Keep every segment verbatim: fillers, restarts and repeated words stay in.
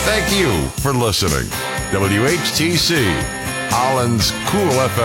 Thank you for listening. W H T C, Holland's Cool F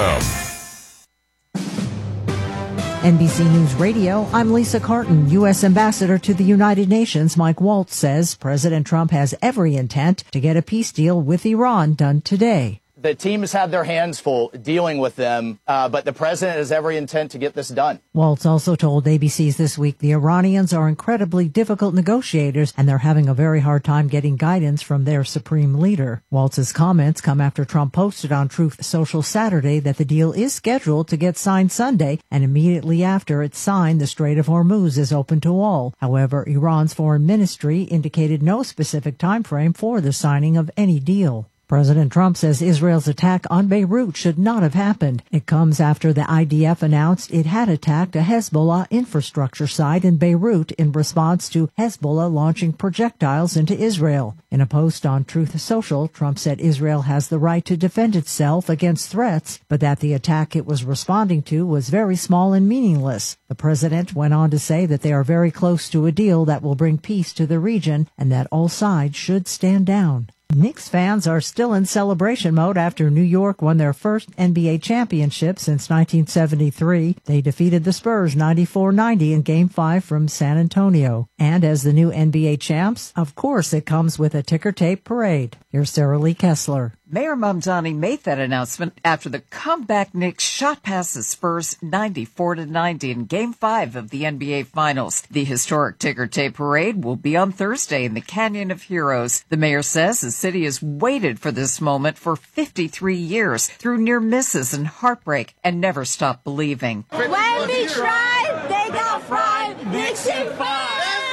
M. N B C News Radio, I'm Lisa Carton. U S Ambassador to the United Nations Mike Waltz says President Trump has every intent to get a peace deal with Iran done today. The team has had their hands full dealing with them, uh, but the president has every intent to get this done. Waltz also told A B C's This Week the Iranians are incredibly difficult negotiators and they're having a very hard time getting guidance from their supreme leader. Waltz's comments come after Trump posted on Truth Social Saturday that the deal is scheduled to get signed Sunday, and immediately after it's signed, the Strait of Hormuz is open to all. However, Iran's foreign ministry indicated no specific time frame for the signing of any deal. President Trump says Israel's attack on Beirut should not have happened. It comes after the I D F announced it had attacked a Hezbollah infrastructure site in Beirut in response to Hezbollah launching projectiles into Israel. In a post on Truth Social, Trump said Israel has the right to defend itself against threats, but that the attack it was responding to was very small and meaningless. The president went on to say that they are very close to a deal that will bring peace to the region and that all sides should stand down. Knicks fans are still in celebration mode after New York won their first N B A championship since nineteen seventy-three. They defeated the Spurs ninety-four ninety in Game five from San Antonio. And as the new N B A champs, of course it comes with a ticker tape parade. Here's Sarah Lee Kessler. Mayor Mamdani made that announcement after the comeback Knicks shot past the Spurs ninety-four to ninety in Game five of the N B A Finals. The historic ticker tape parade will be on Thursday in the Canyon of Heroes. The mayor says the city has waited for this moment for fifty-three years through near misses and heartbreak and never stopped believing. When we tried, they got fried. Knicks in five.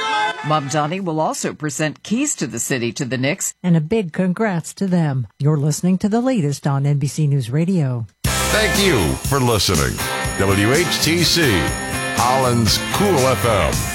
Mamdani will also present keys to the city to the Knicks. And a big congrats to them. You're listening to the latest on N B C News Radio. Thank you for listening. W H T C, Holland's Cool F M.